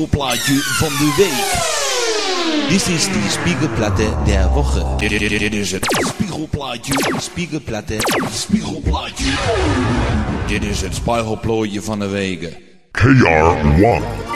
Spiegelplaatje van de week. Dit is die spiegelplatte der Woche. Dit is het spiegelplaatje. Spiegelplaatje. Dit is het spiegelplooitje van de week. KR1